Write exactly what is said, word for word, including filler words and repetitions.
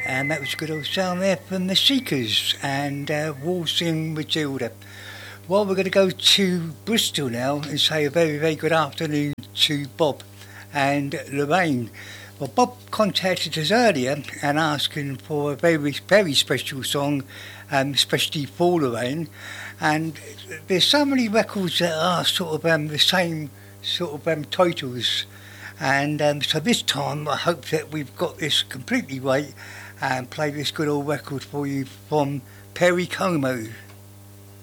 And that was a good old sound there from the Seekers and uh, Waltzing Matilda. Well, we're going to go to Bristol now and say a very, very good afternoon to Bob and Lorraine. Well, Bob contacted us earlier and asking for a very, very special song, um, especially for Lorraine. And there's so many records that are sort of um, the same sort of um, titles. And um, so this time I hope that we've got this completely right and play this good old record for you from Perry Como.